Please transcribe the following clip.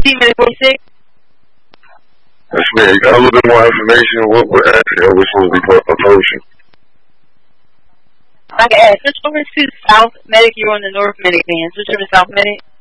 Medic 46? That's me. You got a little bit more information. What accident we're supposed to be approaching? Like I asked, switch over to South Medic. You're on the North Medic band. Switch over to South Medic.